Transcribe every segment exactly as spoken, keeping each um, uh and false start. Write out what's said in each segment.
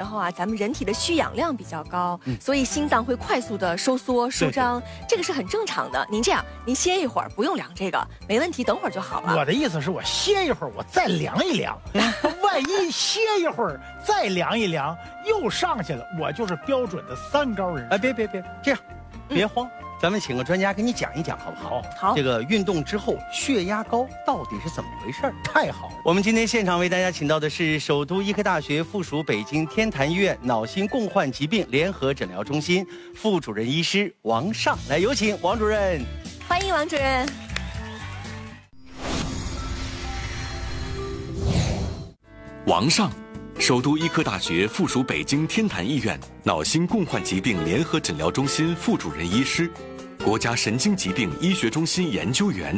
候啊，咱们人体的需氧量比较高，嗯、所以心脏会快速的收缩舒张，这个是很正常的。您这样，您歇一会儿，不用量这个，没问题，等会儿就好了。 我的意思是我歇一会儿，我再量一量，万一歇一会儿再量一量又上去了，我就是标准的三高人。 哎，别别别，这样，别慌。嗯咱们请个专家给你讲一讲，好不好？ 好。 这个运动之后血压高到底是怎么回事？ 太好了！ 我们今天现场为大家请到的是首都医科大学附属北京天坛医院脑心共患疾病联合诊疗中心副主任医师王尚，来有请王主任。 欢迎王主任。 王尚，首都医科大学附属北京天坛医院脑心共患疾病联合诊疗中心副主任医师。国家神经疾病医学中心研究员。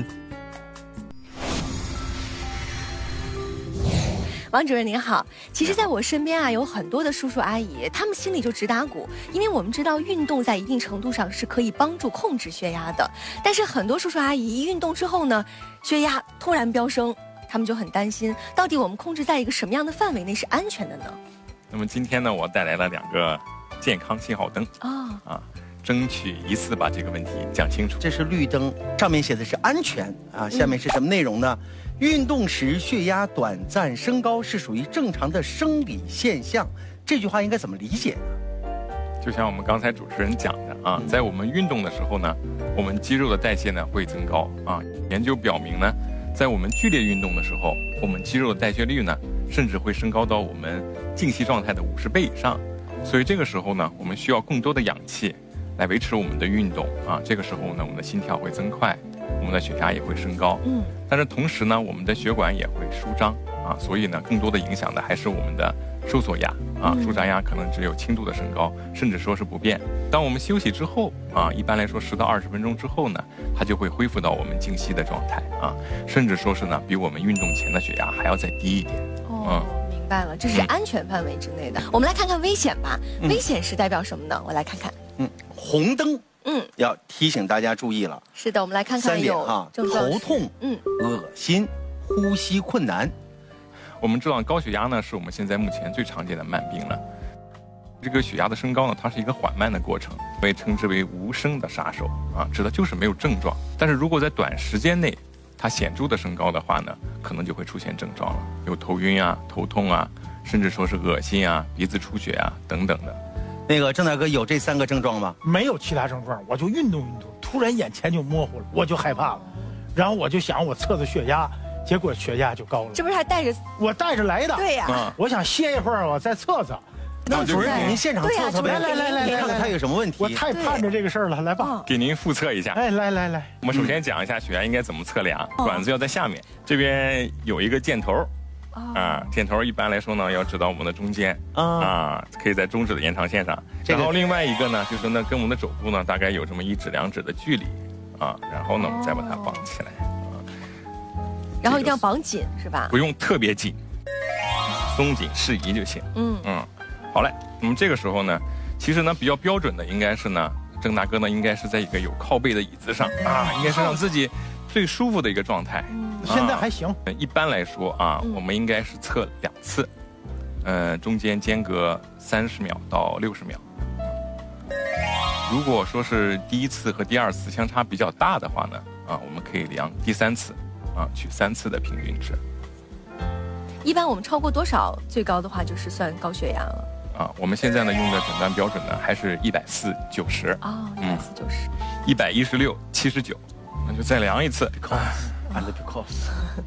王主任您好，其实在我身边啊有很多的叔叔阿姨，他们心里就直打鼓，因为我们知道运动在一定程度上是可以帮助控制血压的，但是很多叔叔阿姨一运动之后呢，血压突然飙升，他们就很担心，到底我们控制在一个什么样的范围内是安全的呢？ 那么今天呢，我带来了两个健康信号灯啊啊。争取一次把这个问题讲清楚。 这是绿灯，上面写的是安全啊，下面是什么内容呢？嗯、运动时血压短暂升高是属于正常的生理现象，这句话应该怎么理解呢？ 就像我们刚才主持人讲的啊，嗯、在我们运动的时候呢，我们肌肉的代谢呢会增高啊。研究表明呢，在我们剧烈运动的时候，我们肌肉的代谢率呢，甚至会升高到我们静息状态的五十倍以上。所以这个时候呢，我们需要更多的氧气来维持我们的运动啊，这个时候呢，我们的心跳会增快，我们的血压也会升高。嗯，但是同时呢，我们的血管也会舒张啊，所以呢，更多的影响的还是我们的收缩压啊，舒张压可能只有轻度的升高，甚至说是不变。当我们休息之后啊，一般来说十到二十分钟之后呢，它就会恢复到我们静息的状态啊，甚至说是呢，比我们运动前的血压还要再低一点。 哦，嗯、明白了，这是安全范围之内的。嗯、我们来看看危险吧，嗯、危险是代表什么呢？我来看看。 嗯，红灯，嗯，要提醒大家注意了。 是的，我们来看看三点哈，头痛，嗯，恶心，呼吸困难。 我们知道高血压呢是我们现在目前最常见的慢病了。这个血压的升高呢，它是一个缓慢的过程，被称之为无声的杀手啊，指的就是没有症状。但是如果在短时间内，它显著的升高的话呢，可能就会出现症状了，有头晕啊、头痛啊，甚至说是恶心啊、鼻子出血啊等等的。 那个郑大哥有这三个症状吗？ 没有其他症状，我就运动运动，突然眼前就模糊了，我就害怕了，然后我就想我测测血压，结果血压就高了。 这不是还带着？ 我带着来的。 对呀、啊。 我想歇一会儿，我再测测。 那主任，您现场测测呗， 来来来来来， 看看他有什么问题。 我太盼着这个事儿了，来吧， 给您复测一下。 哎，来来来， 我们首先讲一下血压应该怎么测量，管子要在下面，这边有一个箭头。啊，箭头一般来说呢，要指到我们的中间啊，可以在中指的延长线上。然后另外一个呢，就是呢，跟我们的肘部呢，大概有这么一指两指的距离啊。然后呢，我们再把它绑起来啊。 然后一定要绑紧，是吧？ 不用特别紧，松紧适宜就行。嗯嗯，好嘞。那么这个时候呢，其实呢，比较标准的应该是呢，郑大哥呢，应该是在一个有靠背的椅子上啊，应该是让自己最舒服的一个状态。 现在还行。 一般来说啊，我们应该是测两次，呃，中间间隔三十秒到六十秒。如果说是第一次和第二次相差比较大的话呢，啊，我们可以量第三次，啊，取三次的平均值。 一般我们超过多少最高的话，就是算高血压了。 啊，我们现在呢用的诊断标准呢还是一百四九十。 哦，一百四九十。 一百一十六七十九，那就再量一次。 And because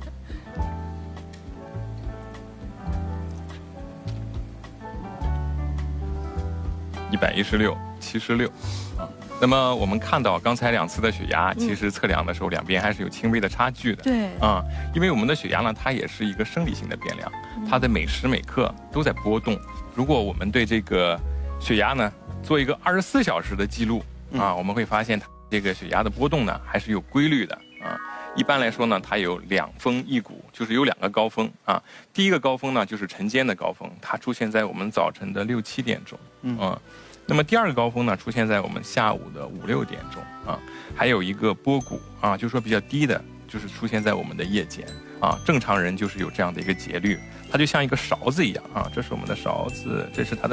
一百一十六七十六啊。那么我们看到刚才两次的血压，其实测量的时候两边还是有轻微的差距的。 对啊，因为我们的血压呢，它也是一个生理性的变量，它的每时每刻都在波动。如果我们对这个血压呢做一个二十四小时的记录啊，我们会发现它这个血压的波动呢还是有规律的啊。一般来说呢，它有两峰一谷，就是有两个高峰啊。第一个高峰呢，就是晨间的高峰，它出现在我们早晨的六七点钟，嗯、啊。那么第二个高峰呢，出现在我们下午的五六点钟啊。还有一个波谷啊，就是说比较低的，就是出现在我们的夜间啊。正常人就是有这样的一个节律，它就像一个勺子一样啊。这是我们的勺子，这是它的。